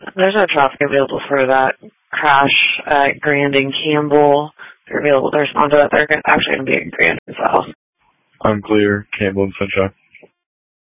There's no traffic available for that crash at Grand and Campbell. If you're available to respond to that, they're actually going to be at Grand and South. Unclear, Campbell and Sunshine.